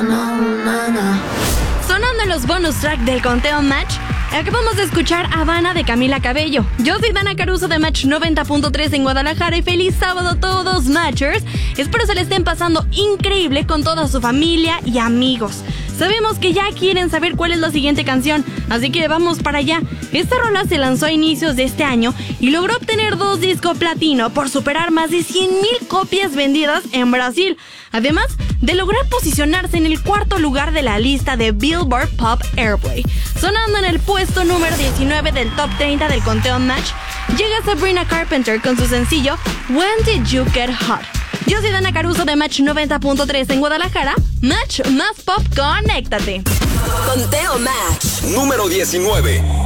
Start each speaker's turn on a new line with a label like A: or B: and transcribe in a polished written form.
A: Sonando en los bonus track del conteo Match, acabamos de escuchar Habana de Camila Cabello. Yo soy Dana Caruso de Match 90.3 en Guadalajara y feliz sábado a todos Matchers. Espero se le estén pasando increíble con toda su familia y amigos. Sabemos que ya quieren saber cuál es la siguiente canción, así que vamos para allá. Esta rola se lanzó a inicios de este año y logró obtener 2 discos platino por superar más de 100,000 copias vendidas en Brasil, además de lograr posicionarse en el 4º lugar de la lista de Billboard Pop Airplay. Sonando en el puesto número 19 del top 30 del conteo Match, llega Sabrina Carpenter con su sencillo When Did You Get Hot. Yo soy Dana Caruso de Match 90.3 en Guadalajara. Match más pop, conéctate.
B: Conteo Match
C: número 19.